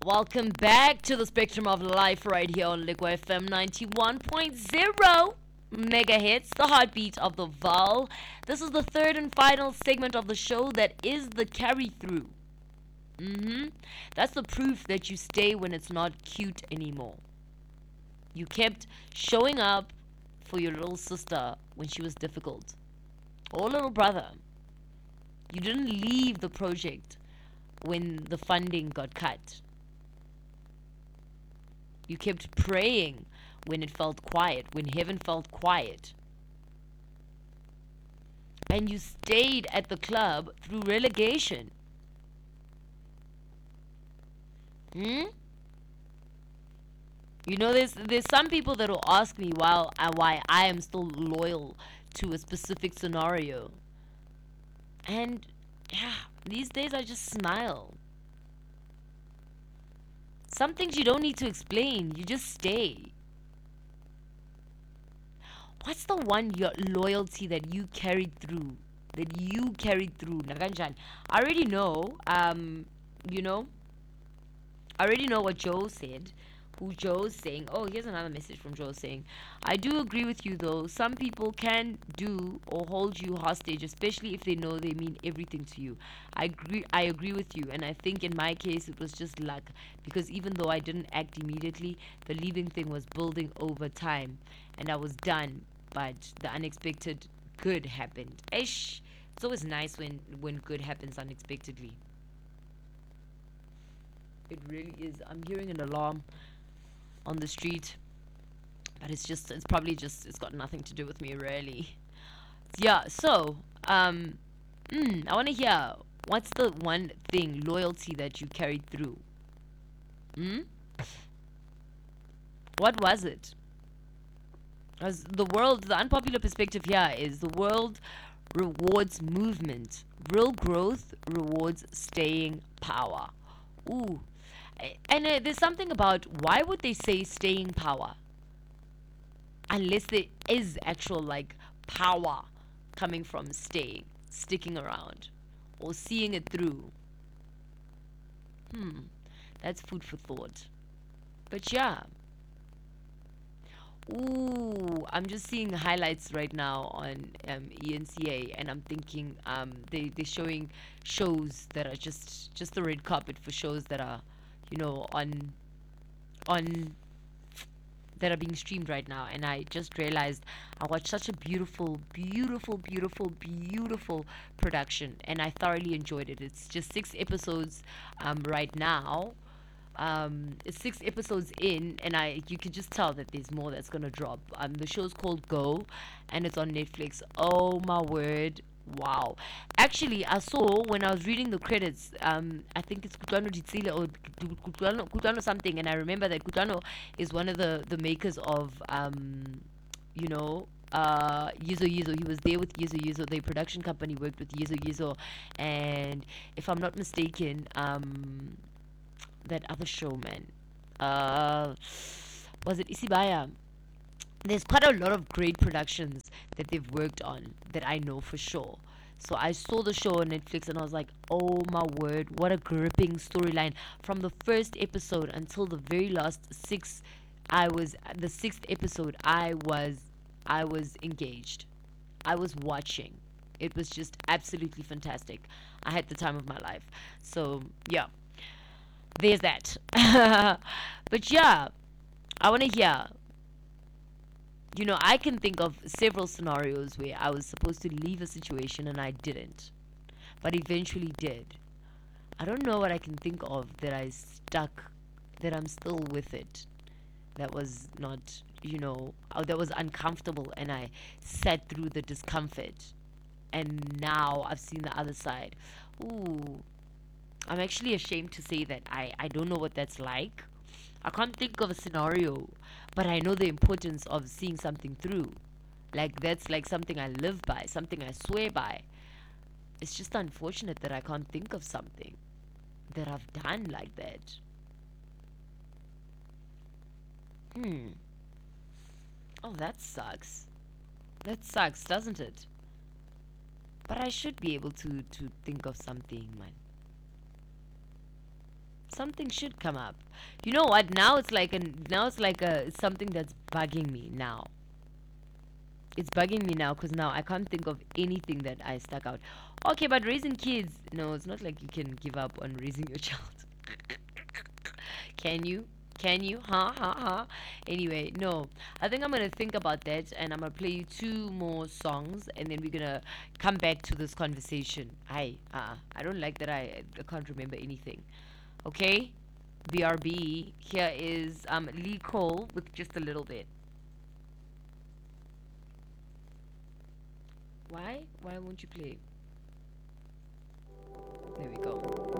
Welcome back to the Spectrum of Life right here on Liquid FM 91.0 megahertz, the heartbeat of the Val. This is the third and final segment of the show that is the carry through. That's the proof that you stay when it's not cute anymore. You kept showing up for your little sister when she was difficult, or little brother. You didn't leave the project when the funding got cut. You kept praying when it felt quiet, when heaven felt quiet. And you stayed at the club through relegation. You know, there's some people that will ask me why I am still loyal to a specific scenario. And yeah, these days I just smile. Some things you don't need to explain, you just stay. What's the one your loyalty that you carried through? Naganjan. I already know, you know, I already know what Joe said. Who Joe's saying, oh, here's another message from Joe saying, I do agree with you though. Some people can do or hold you hostage, especially if they know they mean everything to you. I agree with you, and I think in my case it was just luck, because even though I didn't act immediately, the leaving thing was building over time, and I was done, but the unexpected good happened. Ish. It's always nice when good happens unexpectedly. It really is. I'm hearing an alarm on the street, but it's got nothing to do with me really. Yeah, so I want to hear, what's the one thing, loyalty, that you carried through? What was it? Because the unpopular perspective here is the world rewards movement, real growth rewards staying power. Ooh. And there's something about, why would they say staying power unless there is actual power coming from sticking around, or seeing it through. That's food for thought. But yeah. Ooh, I'm just seeing highlights right now on ENCA, and I'm thinking they're showing shows that are just the red carpet for shows that are, on that are being streamed right now. And I just realized I watched such a beautiful, beautiful, beautiful, beautiful production, and I thoroughly enjoyed it. It's just 6 episodes right now. It's 6 episodes in, and you can just tell that there's more that's gonna drop. The show's called Go, and it's on Netflix. Oh my word. Wow. Actually, I saw when I was reading the credits, I think it's Kutlwano Ditsile or Kutlwano something, and I remember that Kutlwano is one of the makers of, Yizo Yizo. He was there with Yizo Yizo. The production company worked with Yizo Yizo, and if I'm not mistaken, that other show, man, was it Isibaya? There's quite a lot of great productions that they've worked on that I know for sure. So I saw the show on Netflix and I was like, oh my word, what a gripping storyline. From the first episode until the very last 6, the 6th episode, I was engaged. I was watching. It was just absolutely fantastic. I had the time of my life. So yeah, there's that. But yeah, I want to hear. I can think of several scenarios where I was supposed to leave a situation and I didn't, but eventually did. I don't know what I can think of that I stuck, that I'm still with it. That was not, that was uncomfortable, and I sat through the discomfort, and now I've seen the other side. Ooh, I'm actually ashamed to say that I don't know what that's like. I can't think of a scenario, but I know the importance of seeing something through. That's something I live by, something I swear by. It's just unfortunate that I can't think of something that I've done like that. Oh, that sucks. That sucks, doesn't it? But I should be able to think of something, man. something should come up. You know what? Now it's like something that's bugging me now. It's bugging me now because now I can't think of anything that I stuck out. Okay, but raising kids, no, it's not like you can give up on raising your child. Can you? Can you? Ha ha ha. Anyway, no. I think I'm gonna think about that and I'm gonna play you two more songs and then we're gonna come back to this conversation. I don't like that I can't remember anything. Okay? BRB. Here is Lee Cole with just a little bit. Why? Why won't you play? There we go.